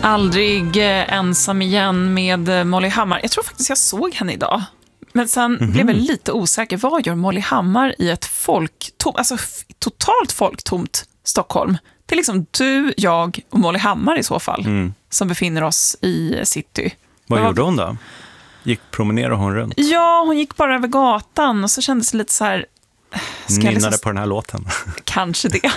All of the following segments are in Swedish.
Aldrig ensam igen med Molly Hammar. Jag tror faktiskt jag såg henne idag. Men sen blev jag lite osäker. Vad gör Molly Hammar i ett totalt folktomt Stockholm? Det är liksom du, jag och Molly Hammar i så fall som befinner oss i city. Vad gjorde hon då? Promenerade hon runt? Ja, hon gick bara över gatan och så kändes det lite så här... Nynnade på den här låten. Kanske det.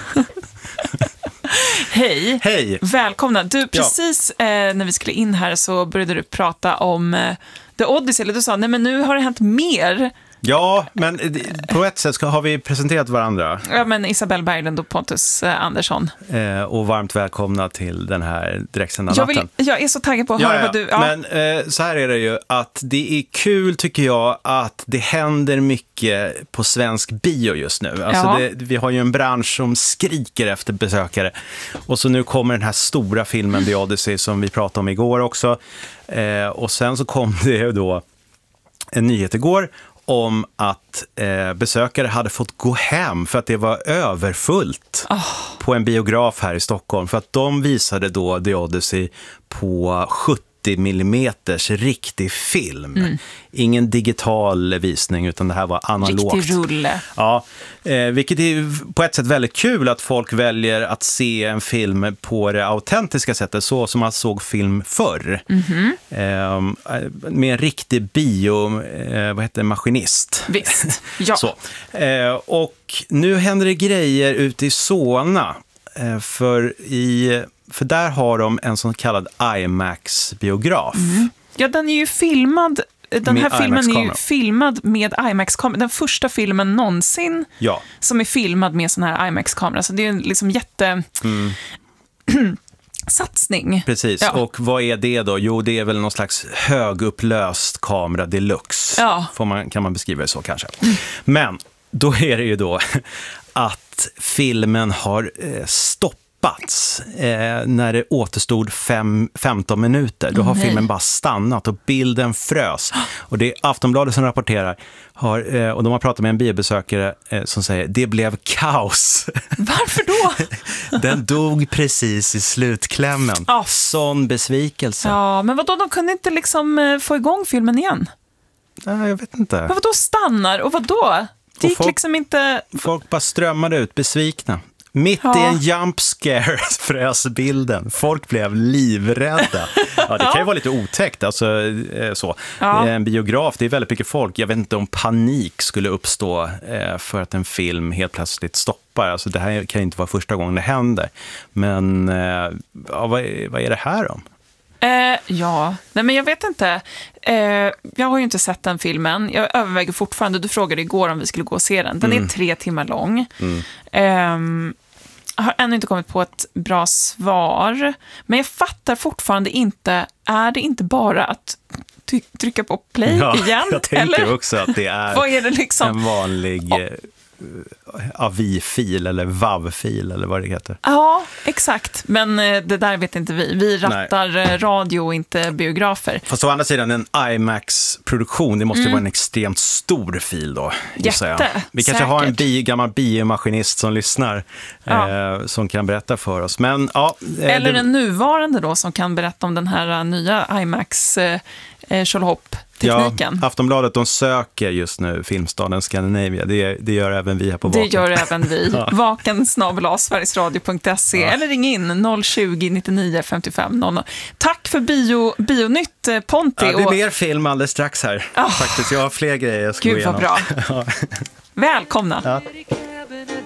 Hej. Hej. Välkomna. Du, precis när vi skulle in här så började du prata om The Odyssey. Eller du sa, nej men nu har det hänt mer. Ja, men på ett sätt har vi presenterat varandra. Ja, men Isabelle Berglund och Pontus Andersson. Och varmt välkomna till den här direktsända natten. Jag är så taggad på att höra vad du... Ja. Men så här är det ju, att det är kul tycker jag att det händer mycket på svensk bio just nu. Alltså vi har ju en bransch som skriker efter besökare. Och så nu kommer den här stora filmen The Odyssey som vi pratade om igår också. Och sen så kom det ju då en nyhet igår om att besökare hade fått gå hem för att det var överfullt på en biograf här i Stockholm. För att de visade då The Odyssey på 70 millimeters riktig film. Ingen digital visning utan det här var analogt. Riktig rulle. Ja, vilket är på ett sätt väldigt kul att folk väljer att se en film på det autentiska sättet, så som man såg film förr. Med en riktig maskinist. Visst, ja. Så. Och nu händer det grejer ute i Solna. För där har de en sån kallad IMAX-biograf. Ja, den är ju filmad. Den här filmen är ju filmad med IMAX-kamera. Den första filmen någonsin som är filmad med sån här IMAX-kamera. Så det är en liksom satsning. Precis, och vad är det då? Jo, det är väl någon slags högupplöst kamera deluxe. Kan man beskriva det så kanske. Men då är det ju då att filmen har stoppats när det återstod 15 minuter. Då har filmen bara stannat och bilden frös. Och det är Aftonbladet som rapporterar och de har pratat med en biobesökare som säger det blev kaos. Varför då? Den dog precis i slutklämmen. Sån besvikelse. Ja, men vadå? De kunde inte liksom få igång filmen igen? Nej, jag vet inte. Men vadå stannar? Och vadå? Det gick liksom inte... Folk bara strömmade ut besvikna. Mitt i en jump scare frös bilden. Folk blev livrädda. Det kan ju vara lite otäckt. Alltså, så. En biograf, det är väldigt mycket folk. Jag vet inte om panik skulle uppstå för att en film helt plötsligt stoppar. Alltså, det här kan ju inte vara första gången det händer. Men vad är det här om? Nej men jag vet inte. Jag har ju inte sett den filmen. Jag överväger fortfarande. Du frågade igår om vi skulle gå och se den. Den är 3 timmar lång. Jag har ännu inte kommit på ett bra svar. Men jag fattar fortfarande inte. Är det inte bara att trycka på play igen? Jag tänker också att det är, vad är det liksom? En vanlig... AVI-fil eller WAV-fil eller vad det heter. Ja, exakt. Men det där vet inte vi. Vi rattar radio och inte biografer. Fast å andra sidan, en IMAX-produktion, det måste vara en extremt stor fil då. Vi kanske har en gammal biomaskinist som lyssnar som kan berätta för oss. Men, eller en nuvarande då som kan berätta om den här nya IMAX tekniken. Aftonbladet, de söker just nu filmstaden Scandinavia. Det gör även vi här på Vaken. Det gör även vi. Vaken@sverigesradio.se eller ring in 020 99 55 00. Tack för Bionytt, Ponti. Det är mer film alldeles strax här. Faktiskt, jag har fler grejer jag ska gå igenom. Gud vad bra. Välkomna. Erik